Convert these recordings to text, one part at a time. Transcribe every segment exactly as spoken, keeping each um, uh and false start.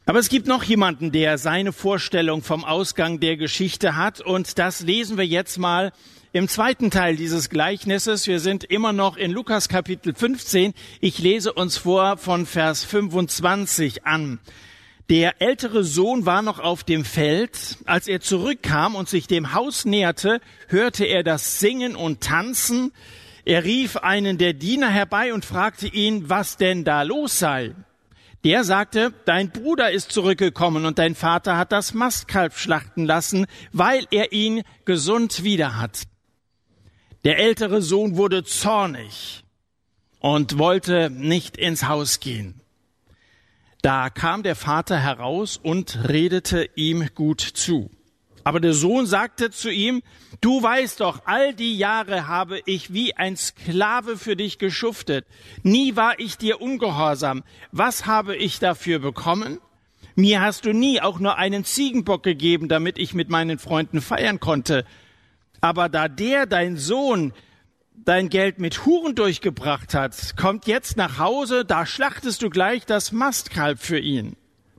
Aber es gibt noch jemanden, der seine Vorstellung vom Ausgang der Geschichte hat, und das lesen wir jetzt mal im zweiten Teil dieses Gleichnisses. Wir sind immer noch in Lukas Kapitel fünfzehn. Ich lese uns vor von Vers fünfundzwanzig an. Der ältere Sohn war noch auf dem Feld. Als er zurückkam und sich dem Haus näherte, hörte er das Singen und Tanzen. Er rief einen der Diener herbei und fragte ihn, was denn da los sei. Der sagte, dein Bruder ist zurückgekommen und dein Vater hat das Mastkalb schlachten lassen, weil er ihn gesund wieder hat. Der ältere Sohn wurde zornig und wollte nicht ins Haus gehen. Da kam der Vater heraus und redete ihm gut zu. Aber der Sohn sagte zu ihm, du weißt doch, all die Jahre habe ich wie ein Sklave für dich geschuftet. Nie war ich dir ungehorsam. Was habe ich dafür bekommen? Mir hast du nie auch nur einen Ziegenbock gegeben, damit ich mit meinen Freunden feiern konnte. Aber da der, dein Sohn, dein Geld mit Huren durchgebracht hat, kommt jetzt nach Hause, da schlachtest du gleich das Mastkalb für ihn.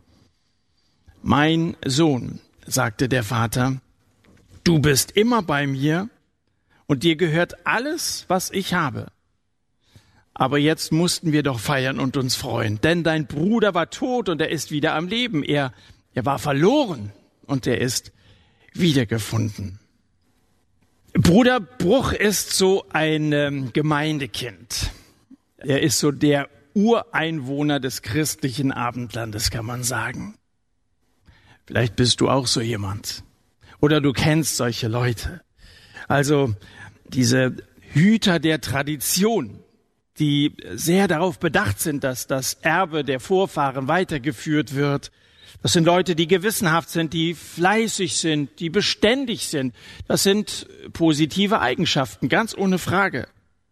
Mein Sohn, sagte der Vater, du bist immer bei mir und dir gehört alles, was ich habe. Aber jetzt mussten wir doch feiern und uns freuen, denn dein Bruder war tot und er ist wieder am Leben. Er, er war verloren und er ist wiedergefunden. Bruder Bruch ist so ein ähm, Gemeindekind. Er ist so der Ureinwohner des christlichen Abendlandes, kann man sagen. Vielleicht bist du auch so jemand. Oder du kennst solche Leute. Also diese Hüter der Tradition, die sehr darauf bedacht sind, dass das Erbe der Vorfahren weitergeführt wird. Das sind Leute, die gewissenhaft sind, die fleißig sind, die beständig sind. Das sind positive Eigenschaften, ganz ohne Frage.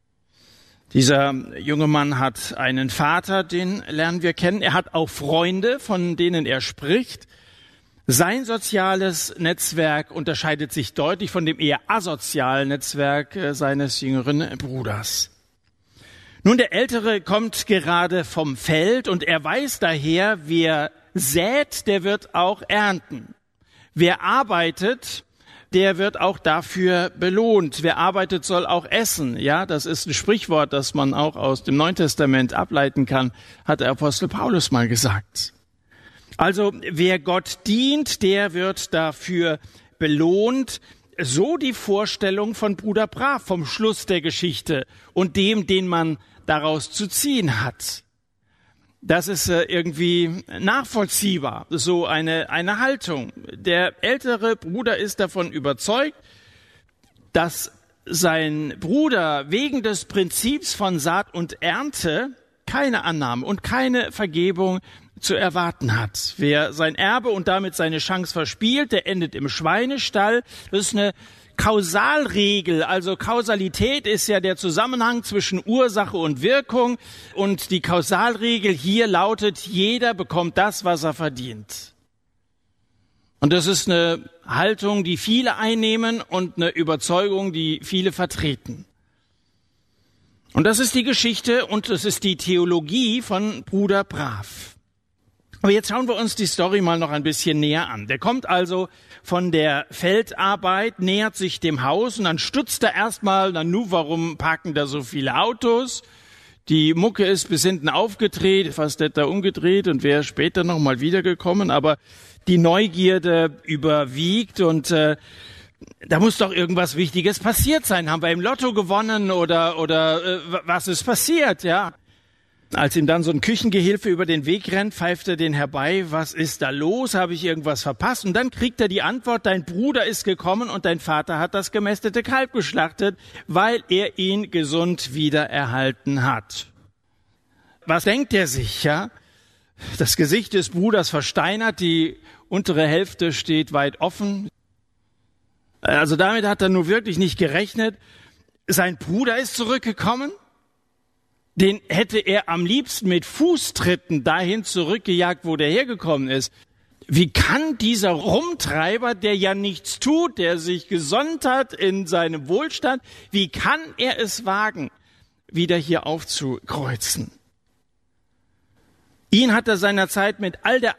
Dieser junge Mann hat einen Vater, den lernen wir kennen. Er hat auch Freunde, von denen er spricht. Sein soziales Netzwerk unterscheidet sich deutlich von dem eher asozialen Netzwerk seines jüngeren Bruders. Nun, der Ältere kommt gerade vom Feld und er weiß daher, wer sät, der wird auch ernten. Wer arbeitet, der wird auch dafür belohnt. Wer arbeitet, soll auch essen. Ja, das ist ein Sprichwort, das man auch aus dem Neuen Testament ableiten kann, hat der Apostel Paulus mal gesagt. Also wer Gott dient, der wird dafür belohnt. So die Vorstellung von Bruder Brav vom Schluss der Geschichte und dem, den man daraus zu ziehen hat. Das ist irgendwie nachvollziehbar, so eine, eine Haltung. Der ältere Bruder ist davon überzeugt, dass sein Bruder wegen des Prinzips von Saat und Ernte keine Annahme und keine Vergebung zu erwarten hat. Wer sein Erbe und damit seine Chance verspielt, der endet im Schweinestall. Das ist eine Kausalregel, also Kausalität ist ja der Zusammenhang zwischen Ursache und Wirkung und die Kausalregel hier lautet, jeder bekommt das, was er verdient. Und das ist eine Haltung, die viele einnehmen und eine Überzeugung, die viele vertreten. Und das ist die Geschichte und das ist die Theologie von Bruder Brav. Aber jetzt schauen wir uns die Story mal noch ein bisschen näher an. Der kommt also von der Feldarbeit, nähert sich dem Haus und dann stutzt er erstmal, na nu, warum parken da so viele Autos? Die Mucke ist bis hinten aufgedreht, fast hätte er umgedreht und wäre später nochmal wiedergekommen, aber die Neugierde überwiegt und äh, da muss doch irgendwas Wichtiges passiert sein. Haben wir im Lotto gewonnen oder oder äh, was ist passiert, ja? Als ihm dann so ein Küchengehilfe über den Weg rennt, pfeift er den herbei, was ist da los, habe ich irgendwas verpasst? Und dann kriegt er die Antwort, dein Bruder ist gekommen und dein Vater hat das gemästete Kalb geschlachtet, weil er ihn gesund wiedererhalten hat. Was denkt er sich, ja? Das Gesicht des Bruders versteinert, die untere Hälfte steht weit offen. Also damit hat er nur wirklich nicht gerechnet. Sein Bruder ist zurückgekommen. Den hätte er am liebsten mit Fußtritten dahin zurückgejagt, wo der hergekommen ist. Wie kann dieser Rumtreiber, der ja nichts tut, der sich gesonnt hat in seinem Wohlstand, wie kann er es wagen, wieder hier aufzukreuzen? Ihn hat er seinerzeit mit all der